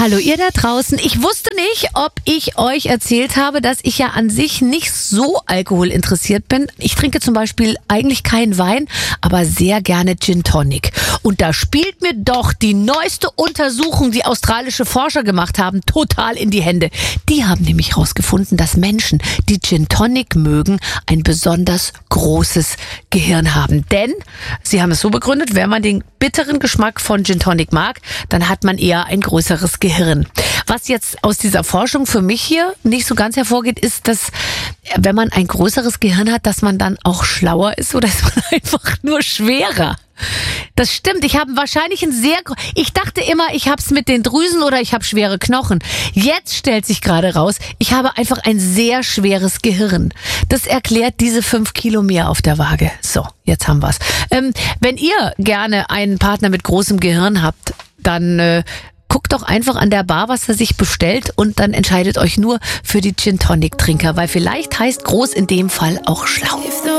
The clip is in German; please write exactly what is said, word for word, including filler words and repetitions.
Hallo ihr da draußen. Ich wusste nicht, ob ich euch erzählt habe, dass ich ja an sich nicht so alkoholinteressiert bin. Ich trinke zum Beispiel eigentlich keinen Wein, aber sehr gerne Gin Tonic. Und da spielt mir doch die neueste Untersuchung, die australische Forscher gemacht haben, total in die Hände. Die haben nämlich herausgefunden, dass Menschen, die Gin Tonic mögen, ein besonders großes Gehirn haben. Denn, sie haben es so begründet, wenn man den bitteren Geschmack von Gin Tonic mag, dann hat man eher ein größeres Gehirn. Was jetzt aus dieser Forschung für mich hier nicht so ganz hervorgeht, ist, dass wenn man ein größeres Gehirn hat, dass man dann auch schlauer ist oder ist man einfach nur schwerer. Das stimmt, ich habe wahrscheinlich ein sehr... Ich dachte immer, ich habe es mit den Drüsen oder ich habe schwere Knochen. Jetzt stellt sich gerade raus, ich habe einfach ein sehr schweres Gehirn. Das erklärt diese fünf Kilo mehr auf der Waage. So, jetzt haben wir's. Ähm, wenn ihr gerne einen Partner mit großem Gehirn habt, dann... Äh, Guckt doch einfach an der Bar, was er sich bestellt und dann entscheidet euch nur für die Gin Tonic Trinker, weil vielleicht heißt groß in dem Fall auch schlau.